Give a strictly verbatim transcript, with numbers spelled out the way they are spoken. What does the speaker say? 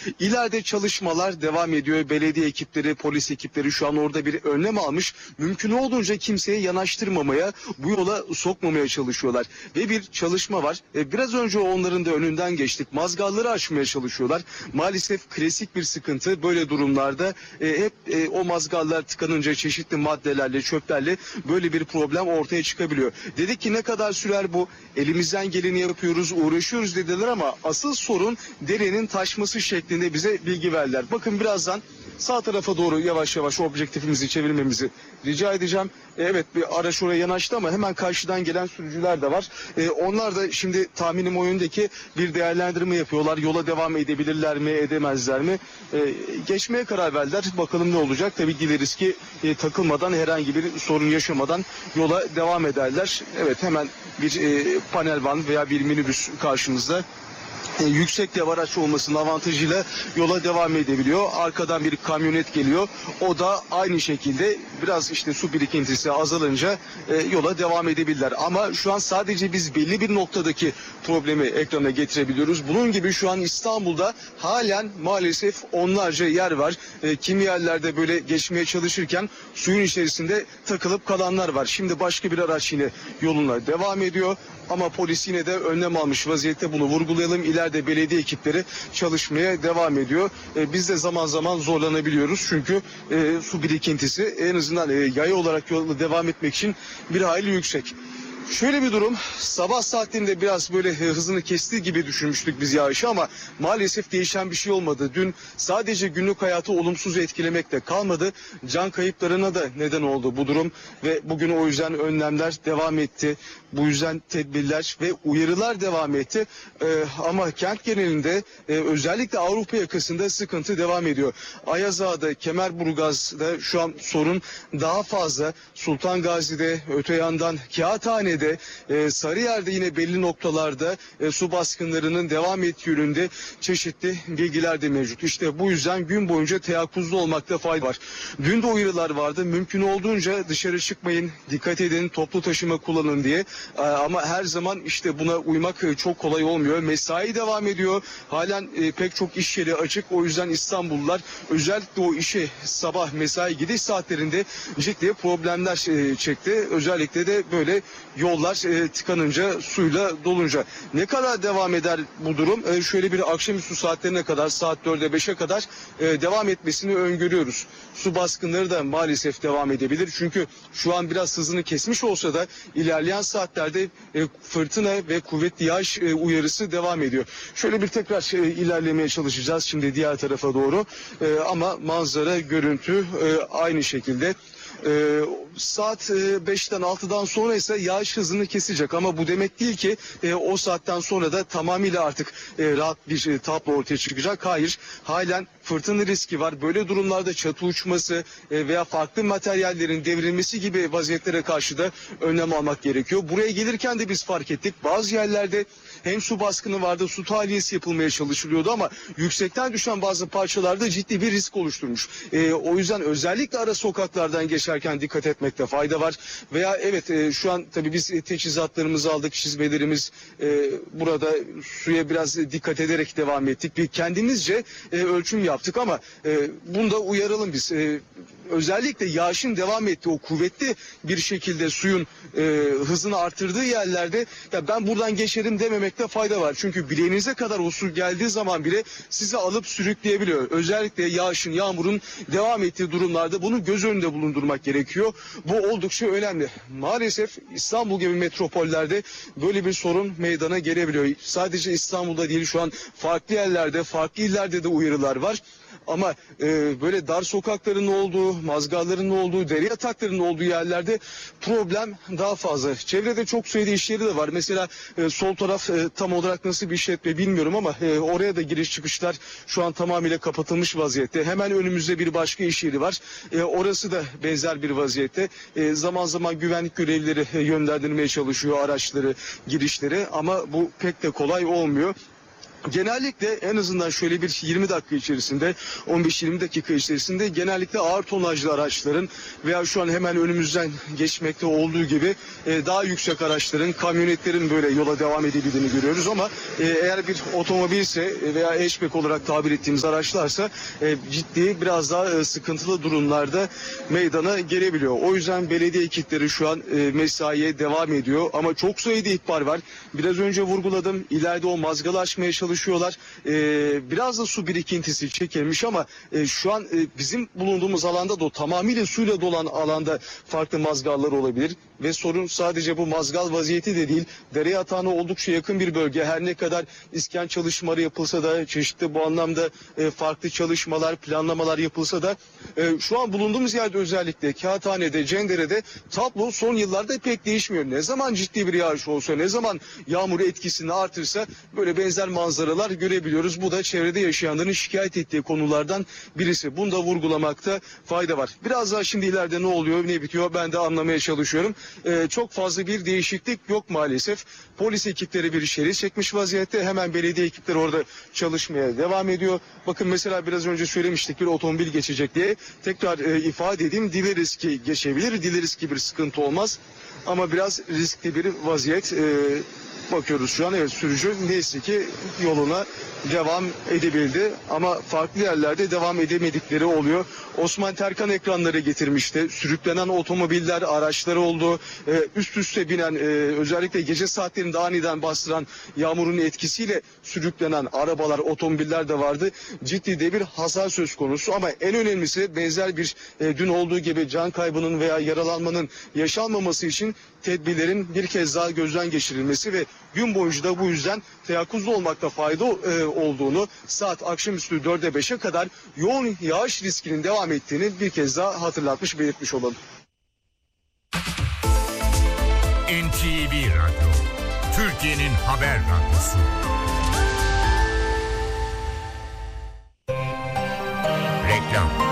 İleride çalışmalar devam ediyor. Belediye ekipleri, polis ekipleri şu an orada bir önlem almış. Mümkün olduğunca kimseye yanaştırmamaya, bu yola sokmamaya çalışıyorlar. Ve bir çalışma var. E, biraz önce onların da önünden geçtik. Mazgalları açmaya çalışıyorlar. Maalesef klasik bir sıkıntı böyle durumlarda. E, hep e, o mazgallar tıkanınca çeşitli maddelerle, çöplerle böyle bir problem ortaya çıkabiliyor. Dedik ki ne kadar sürer bu? Elimizden geleni yapıyoruz, uğraşıyoruz dediler ama asıl sorun derenin taşması şeklinde bize bilgi verdiler. Bakın birazdan sağ tarafa doğru yavaş yavaş objektifimizi çevirmemizi rica edeceğim. Evet, bir araç oraya yanaştı ama hemen karşıdan gelen sürücüler de var. Ee, onlar da şimdi tahminim o yöndeki bir değerlendirme yapıyorlar. Yola devam edebilirler mi, edemezler mi? Ee, geçmeye karar verdiler. Bakalım ne olacak? Tabii dileriz ki e, takılmadan, herhangi bir sorun yaşamadan yola devam ederler. Evet, hemen bir e, panel van veya bir minibüs karşımızda. E, yüksek dev araç olmasının avantajıyla yola devam edebiliyor. Arkadan bir kamyonet geliyor. O da aynı şekilde biraz işte su birikintisi azalınca e, yola devam edebilirler. Ama şu an sadece biz belli bir noktadaki problemi ekrana getirebiliyoruz. Bunun gibi şu an İstanbul'da halen maalesef onlarca yer var. E, kimi yerlerde böyle geçmeye çalışırken suyun içerisinde takılıp kalanlar var. Şimdi başka bir araç yine yoluna devam ediyor. Ama polis yine de önlem almış vaziyette, bunu vurgulayalım. İleride belediye ekipleri çalışmaya devam ediyor. E, biz de zaman zaman zorlanabiliyoruz. Çünkü e, su birikintisi en azından e, yaya olarak yola devam etmek için bir hayli yüksek. Şöyle bir durum, sabah saatlerinde biraz böyle hızını kestiği gibi düşünmüştük biz yağışı ama maalesef değişen bir şey olmadı. Dün sadece günlük hayatı olumsuz etkilemekte kalmadı. Can kayıplarına da neden oldu bu durum ve bugün o yüzden önlemler devam etti. Bu yüzden tedbirler ve uyarılar devam etti. Ee, ama kent genelinde e, özellikle Avrupa yakasında sıkıntı devam ediyor. Ayazağa'da, Kemerburgaz'da şu an sorun daha fazla. Sultan Gazi'de, öte yandan Kağıthane'de, e, Sarıyer'de yine belli noktalarda e, su baskınlarının devam ettiği yönünde çeşitli bilgiler de mevcut. İşte bu yüzden gün boyunca teyakkuzlu olmakta fayda var. Dün de uyarılar vardı. Mümkün olduğunca dışarı çıkmayın, dikkat edin, toplu taşıma kullanın diye. E, ama her zaman işte buna uymak e, çok kolay olmuyor. Mesai devam ediyor. Halen e, pek çok iş yeri açık. O yüzden İstanbullular özellikle o işe sabah mesai gidiş saatlerinde ciddi problemler e, çekti. Özellikle de böyle yollar e, tıkanınca, suyla dolunca. Ne kadar devam eder bu durum? E, şöyle bir akşamüstü saatlerine kadar, saat dörde beşe kadar e, devam etmesini öngörüyoruz. Su baskınları da maalesef devam edebilir. Çünkü şu an biraz hızını kesmiş olsa da ilerleyen saatlerde e, fırtına ve kuvvetli yağış e, uyarısı devam ediyor. Şöyle bir tekrar e, ilerlemeye çalışacağız şimdi diğer tarafa doğru. E, ama manzara, görüntü e, aynı şekilde. Ee, saat e, beşten altıdan sonra ise yağış hızını kesecek ama bu demek değil ki e, o saatten sonra da tamamıyla artık e, rahat bir e, tablo ortaya çıkacak. Hayır, halen fırtına riski var. Böyle durumlarda çatı uçması e, veya farklı materyallerin devrilmesi gibi vaziyetlere karşı da önlem almak gerekiyor. Buraya gelirken de biz fark ettik. Bazı yerlerde hem su baskını vardı, su tahliyesi yapılmaya çalışılıyordu ama yüksekten düşen bazı parçalarda ciddi bir risk oluşturmuş. E, o yüzden özellikle ara sokaklardan geçerken dikkat etmekte fayda var. Veya evet e, şu an tabii biz teçhizatlarımızı aldık, çizmelerimiz e, burada suya biraz dikkat ederek devam ettik. Bir kendimizce e, ölçüm yaptık ama e, bunu da uyaralım biz. E, özellikle yağışın devam ettiği o kuvvetli bir şekilde suyun e, hızını artırdığı yerlerde ya ben buradan geçerim dememekte fayda var. Çünkü bileğinize kadar o su geldiği zaman bile sizi alıp sürükleyebiliyor. Özellikle yağışın, yağmurun devam ettiği durumlarda bunu göz önünde bulundurmak gerekiyor. Bu oldukça önemli. Maalesef İstanbul gibi metropollerde böyle bir sorun meydana gelebiliyor. Sadece İstanbul'da değil, şu an farklı yerlerde, farklı illerde de uyarılar var. Ama e, böyle dar sokakların olduğu, mazgalların olduğu, dere yataklarının olduğu yerlerde problem daha fazla. Çevrede çok sayıda iş yeri de var. Mesela e, sol taraf e, tam olarak nasıl bir işletme bilmiyorum ama e, oraya da giriş çıkışlar şu an tamamıyla kapatılmış vaziyette. Hemen önümüzde bir başka iş yeri var. E, orası da benzer bir vaziyette. E, zaman zaman güvenlik görevlileri e, yönlendirmeye çalışıyor araçları, girişleri ama bu pek de kolay olmuyor. Genellikle en azından şöyle bir yirmi dakika içerisinde, on beş yirmi dakika içerisinde genellikle ağır tonajlı araçların veya şu an hemen önümüzden geçmekte olduğu gibi e, daha yüksek araçların, kamyonetlerin böyle yola devam edebildiğini görüyoruz ama e, eğer bir otomobilse veya hatchback olarak tabir ettiğimiz araçlarsa e, ciddi biraz daha e, sıkıntılı durumlarda meydana gelebiliyor. O yüzden belediye ekipleri şu an e, mesaiye devam ediyor ama çok sayıda ihbar var. Biraz önce vurguladım, ileride o mazgalı açmaya çalışıyorlar. Ee, biraz da su birikintisi çekilmiş ama e, şu an e, bizim bulunduğumuz alanda da o tamamıyla suyla dolan alanda farklı mazgallar olabilir. Ve sorun sadece bu mazgal vaziyeti de değil. Dere yatağına oldukça yakın bir bölge. Her ne kadar iskan çalışmaları yapılsa da, çeşitli bu anlamda e, farklı çalışmalar, planlamalar yapılsa da e, şu an bulunduğumuz yerde özellikle Kağıthane'de, Cendere'de tablo son yıllarda pek değişmiyor. Ne zaman ciddi bir yağış olsa, ne zaman yağmur etkisini artırsa böyle benzer manzaralar görebiliyoruz. Bu da çevrede yaşayanların şikayet ettiği konulardan birisi. Bunu da vurgulamakta fayda var. Biraz daha şimdi ileride ne oluyor, ne bitiyor ben de anlamaya çalışıyorum. Ee, çok fazla bir değişiklik yok maalesef. Polis ekipleri bir şerit çekmiş vaziyette. Hemen belediye ekipleri orada çalışmaya devam ediyor. Bakın mesela biraz önce söylemiştik bir otomobil geçecek diye. Tekrar e, ifade edeyim. Dileriz ki geçebilir. Dileriz ki bir sıkıntı olmaz. Ama biraz riskli bir vaziyet. E, bakıyoruz şu an. Evet, sürücü neyse ki yoluna devam edebildi ama farklı yerlerde devam edemedikleri oluyor. Osman Terkan ekranları getirmişti. Sürüklenen otomobiller, araçları oldu. Ee, üst üste binen, e, özellikle gece saatlerinde aniden bastıran yağmurun etkisiyle sürüklenen arabalar, otomobiller de vardı. Ciddi de bir hasar söz konusu ama en önemlisi benzer bir e, dün olduğu gibi can kaybının veya yaralanmanın yaşanmaması için tedbirlerin bir kez daha gözden geçirilmesi ve gün boyunca da bu yüzden teyakkuzlu olmakta fayda e, olduğunu, saat akşamüstü dörde beşe kadar yoğun yağış riskinin devam ettiğini bir kez daha hatırlatmış, belirtmiş olalım. N T V Radyo, Türkiye'nin haber radyosu. Reklam.